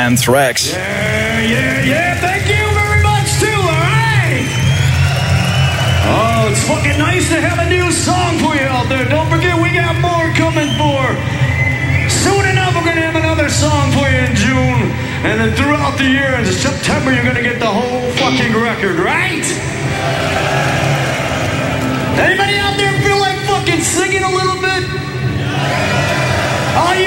Anthrax. Yeah, thank you very much too, alright? Oh, it's fucking nice to have a new song for you out there. Don't forget, we got more coming for. Soon enough, we're gonna have another song for you in June. And then throughout the year, in September, you're gonna get the whole fucking record, right? Anybody out there feel like fucking singing a little bit?